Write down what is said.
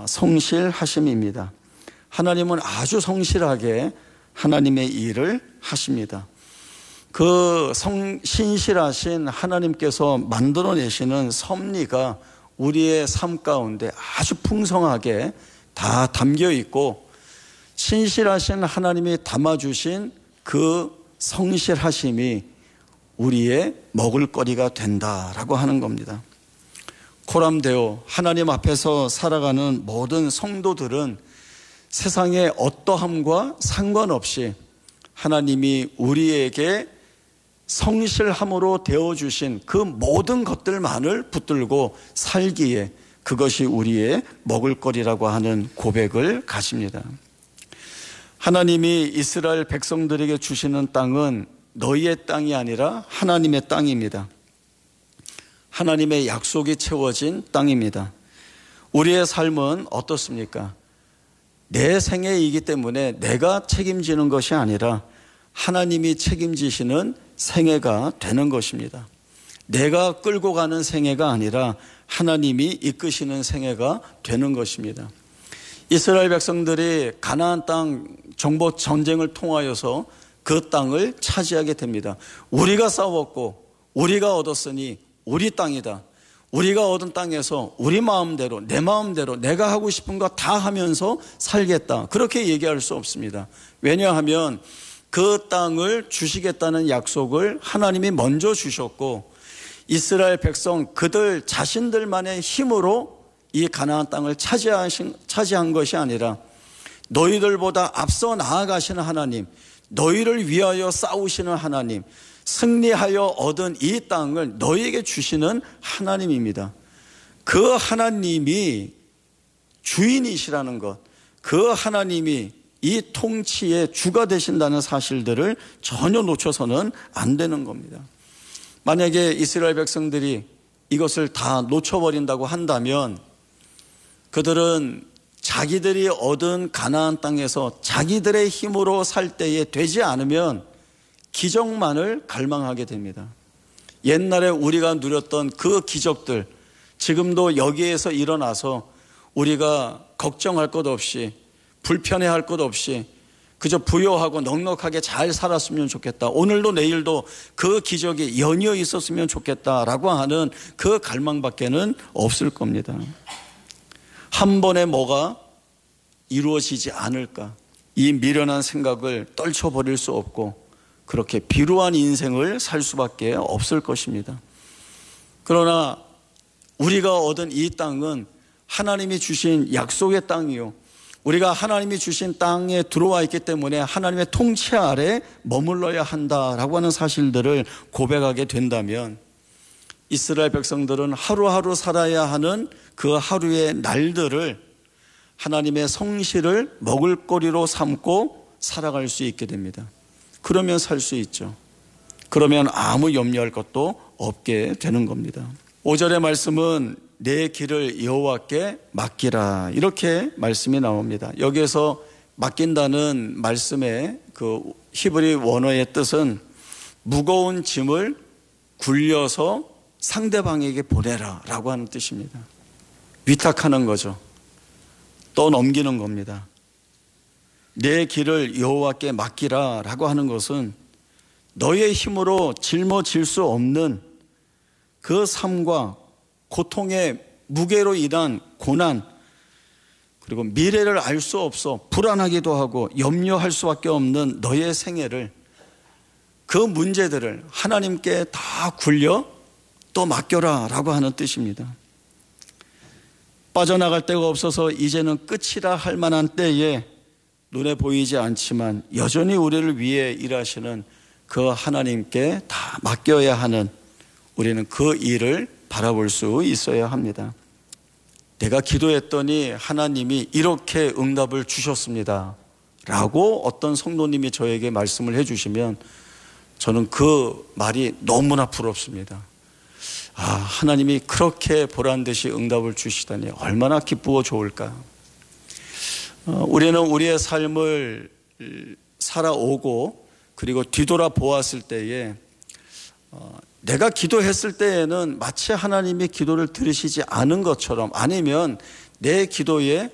성실하심입니다. 하나님은 아주 성실하게 하나님의 일을 하십니다. 그 신실하신 하나님께서 만들어내시는 섭리가 우리의 삶 가운데 아주 풍성하게 다 담겨 있고, 신실하신 하나님이 담아주신 그 성실하심이 우리의 먹을거리가 된다라고 하는 겁니다. 코람데오, 하나님 앞에서 살아가는 모든 성도들은 세상의 어떠함과 상관없이 하나님이 우리에게 성실함으로 되어주신 그 모든 것들만을 붙들고 살기에 그것이 우리의 먹을거리라고 하는 고백을 가집니다. 하나님이 이스라엘 백성들에게 주시는 땅은 너희의 땅이 아니라 하나님의 땅입니다. 하나님의 약속이 채워진 땅입니다. 우리의 삶은 어떻습니까? 내 생애이기 때문에 내가 책임지는 것이 아니라 하나님이 책임지시는 생애가 되는 것입니다. 내가 끌고 가는 생애가 아니라 하나님이 이끄시는 생애가 되는 것입니다. 이스라엘 백성들이 가나안 땅 정복 전쟁을 통하여서 그 땅을 차지하게 됩니다. 우리가 싸웠고 우리가 얻었으니 우리 땅이다. 우리가 얻은 땅에서 우리 마음대로, 내 마음대로 내가 하고 싶은 거 다 하면서 살겠다. 그렇게 얘기할 수 없습니다. 왜냐하면 그 땅을 주시겠다는 약속을 하나님이 먼저 주셨고, 이스라엘 백성 그들 자신들만의 힘으로 이 가나안 땅을 차지한 것이 아니라 너희들보다 앞서 나아가시는 하나님, 너희를 위하여 싸우시는 하나님, 승리하여 얻은 이 땅을 너희에게 주시는 하나님입니다. 그 하나님이 주인이시라는 것, 그 하나님이 이 통치의 주가 되신다는 사실들을 전혀 놓쳐서는 안 되는 겁니다. 만약에 이스라엘 백성들이 이것을 다 놓쳐버린다고 한다면 그들은 자기들이 얻은 가나안 땅에서 자기들의 힘으로 살 때에 되지 않으면 기적만을 갈망하게 됩니다. 옛날에 우리가 누렸던 그 기적들, 지금도 여기에서 일어나서 우리가 걱정할 것 없이, 불편해할 것 없이 그저 부요하고 넉넉하게 잘 살았으면 좋겠다. 오늘도 내일도 그 기적이 연이어 있었으면 좋겠다라고 하는 그 갈망밖에는 없을 겁니다. 한 번에 뭐가 이루어지지 않을까, 이 미련한 생각을 떨쳐버릴 수 없고 그렇게 비루한 인생을 살 수밖에 없을 것입니다. 그러나 우리가 얻은 이 땅은 하나님이 주신 약속의 땅이요, 우리가 하나님이 주신 땅에 들어와 있기 때문에 하나님의 통치 아래 머물러야 한다라고 하는 사실들을 고백하게 된다면 이스라엘 백성들은 하루하루 살아야 하는 그 하루의 날들을 하나님의 성실을 먹을거리로 삼고 살아갈 수 있게 됩니다. 그러면 살 수 있죠. 그러면 아무 염려할 것도 없게 되는 겁니다. 5절의 말씀은 내 길을 여호와께 맡기라, 이렇게 말씀이 나옵니다. 여기에서 맡긴다는 말씀의 그 히브리 원어의 뜻은 무거운 짐을 굴려서 상대방에게 보내라 라고 하는 뜻입니다. 위탁하는 거죠. 떠넘기는 겁니다. 내 길을 여호와께 맡기라 라고 하는 것은 너의 힘으로 짊어질 수 없는 그 삶과 고통의 무게로 인한 고난, 그리고 미래를 알 수 없어 불안하기도 하고 염려할 수밖에 없는 너의 생애를, 그 문제들을 하나님께 다 굴려 또 맡겨라 라고 하는 뜻입니다. 빠져나갈 데가 없어서 이제는 끝이라 할 만한 때에 눈에 보이지 않지만 여전히 우리를 위해 일하시는 그 하나님께 다 맡겨야 하는, 우리는 그 일을 바라볼 수 있어야 합니다. 내가 기도했더니 하나님이 이렇게 응답을 주셨습니다 라고 어떤 성도님이 저에게 말씀을 해주시면 저는 그 말이 너무나 부럽습니다. 하나님이 그렇게 보란듯이 응답을 주시다니 얼마나 기쁘고 좋을까. 우리는 우리의 삶을 살아오고 그리고 뒤돌아 보았을 때에 내가 기도했을 때에는 마치 하나님이 기도를 들으시지 않은 것처럼, 아니면 내 기도에